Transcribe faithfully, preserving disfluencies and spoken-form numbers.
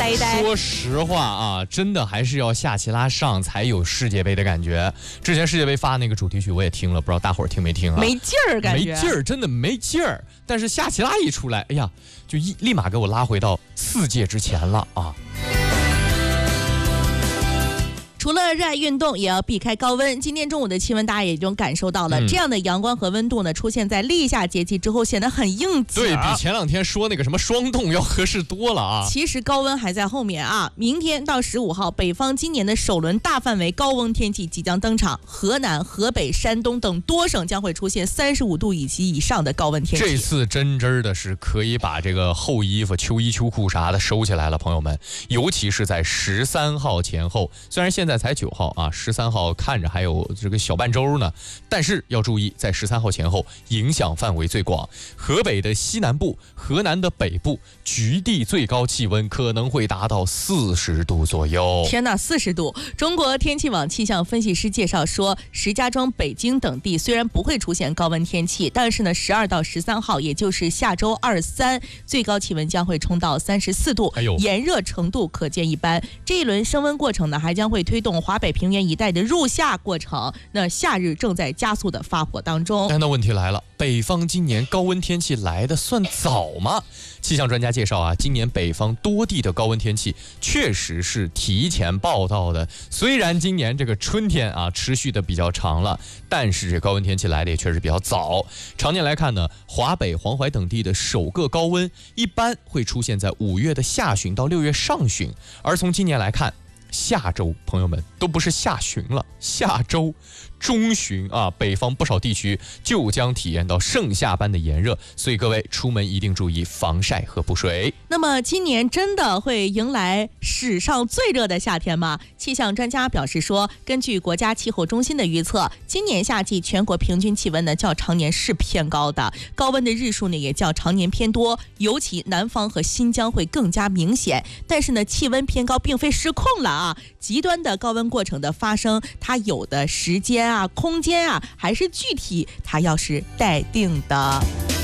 呆一呆。 说实话啊，真的还是要下棋拉上才有世界杯的感觉。之前世界杯发那个主题曲我也听了，不知道大伙儿听没听啊？ 没劲儿，感觉没劲儿，真的没劲儿。但是下棋拉一出来，哎呀，就一立马给我拉回到四届之前了啊。 除了热爱运动，也要避开高温。今天中午的气温，大家也就感受到了，嗯、这样的阳光和温度呢，出现在立夏节气之后，显得很应景。 对比前两天说那个什么霜冻要合适多了啊。 其实高温还在后面啊，明天到十五号，北方今年的首轮大范围高温天气即将登场，河南、河北、山东等多省将会出现三十五度以及以上的高温天气。 这次真真的是可以把这个厚衣服、秋衣秋裤啥的收起来了，朋友们，尤其是在十三号前后，虽然现在才九号啊，十三号看着还有这个小半周呢，但是要注意，在十三号前后影响范围最广。河北的西南部、河南的北部，局地最高气温可能会达到四十度左右。 天哪，四十度！中国天气网气象分析师介绍说，石家庄、北京等地虽然不会出现高温天气，但是呢，十二到十三号，也就是下周二三，最高气温将会冲到三十四度，哎呦，炎热程度可见一斑。这一轮升温过程呢，还将会推动华北平原一带的入夏过程，那夏日正在加速的发火当中。 但那问题来了，北方今年高温天气来的算早吗？气象专家介绍啊，今年北方多地的高温天气确实是提前报道的。虽然今年这个春天啊持续的比较长了，但是这高温天气来的也确实比较早。常年来看呢，华北、黄淮等地的首个高温一般会出现在五月的下旬到六月上旬，而从今年来看，下周朋友们都不是下旬了，下周中旬啊，北方不少地区就将体验到盛夏般的炎热，所以各位出门一定注意防晒和补水。 那么今年真的会迎来史上最热的夏天吗？气象专家表示说，根据国家气候中心的预测，今年夏季全国平均气温呢较常年是偏高的，高温的日数呢也较常年偏多，尤其南方和新疆会更加明显。但是呢，气温偏高并非失控了啊，极端的高温过程的发生，它有的时间啊、空间啊，还是具体它要是待定的。